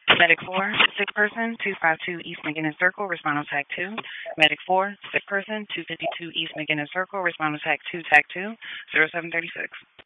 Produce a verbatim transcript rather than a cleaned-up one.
Medic four, sick person, two five two East McGinnis Circle, respond on tag two. Medic four, sick person, two fifty-two East McGinnis Circle, respond on tag two, tag two, zero seven three six.